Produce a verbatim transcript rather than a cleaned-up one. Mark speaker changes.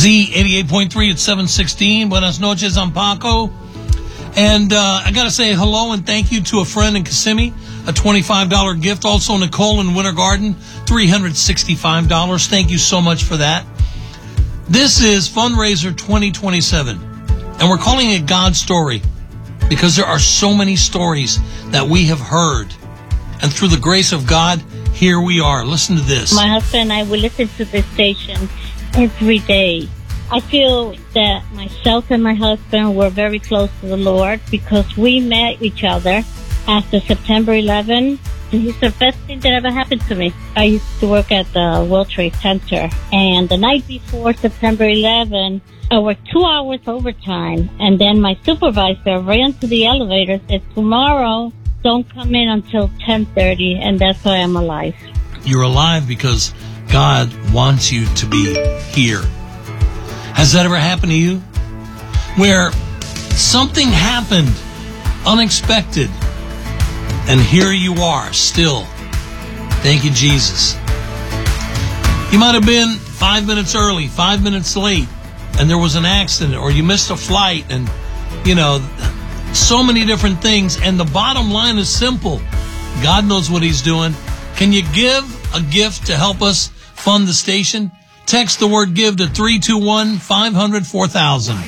Speaker 1: Z eighty-eight point three at seven sixteen. Buenas noches, I'm Paco. And uh, I got to say hello and thank you to a friend in Kissimmee, a twenty-five dollars gift. Also, Nicole in Winter Garden, three hundred sixty-five dollars. Thank you so much for that. This is Fundraiser twenty twenty-seven, and we're calling it God's Story because there are so many stories that we have heard. And through the grace of God, here we are. Listen to this.
Speaker 2: My husband and I, we listen to this station every day. I feel that myself and my husband were very close to the Lord because we met each other after September eleventh. And he's the best thing that ever happened to me. I used to work at the World Trade Center. And the night before September eleventh, I worked two hours overtime. And then my supervisor ran to the elevator and said, tomorrow, don't come in until ten thirty. And that's why I'm alive.
Speaker 1: You're alive because God wants you to be here. Has that ever happened to you? Where something happened, unexpected, and here you are still. Thank you, Jesus. You might have been five minutes early, five minutes late, and there was an accident, or you missed a flight, and, you know, so many different things. And the bottom line is simple. God knows what he's doing. Can you give a gift to help us fund the station? Text the word give to three two one, five hundred, four thousand.